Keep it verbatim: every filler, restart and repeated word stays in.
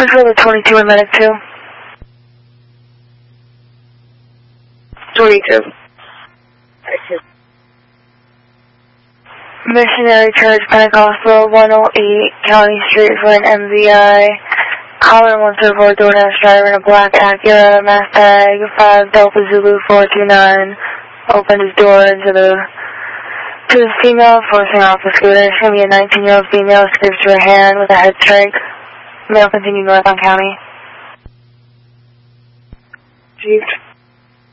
Control the twenty-two and medic two. twenty-two. Missionary Church Pentecostal, one oh eight County Street for an M V I. Caller one seven four, DoorDash driver in a black Acura, mass tag, five Delta Zulu four two nine. Opened his door into the, to the female, forcing off the scooter. It's going to be a nineteen-year-old female, scrapes to her hand with a head strike. Male continued north on County. Chief.